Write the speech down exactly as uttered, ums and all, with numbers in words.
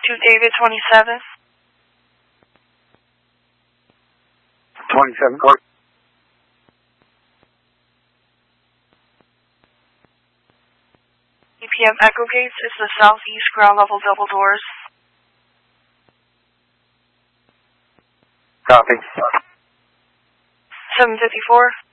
to David twenty-seven. twenty-seven. E P M Echo Gates is the southeast ground level double doors. Copy. seven fifty-four.